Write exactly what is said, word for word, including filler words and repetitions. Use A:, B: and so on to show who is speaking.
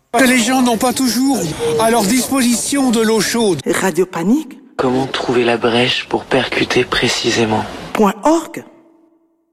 A: Les gens n'ont pas toujours à leur disposition de l'eau chaude.
B: Radio Panique.
C: Comment trouver la brèche pour percuter précisément?
B: .org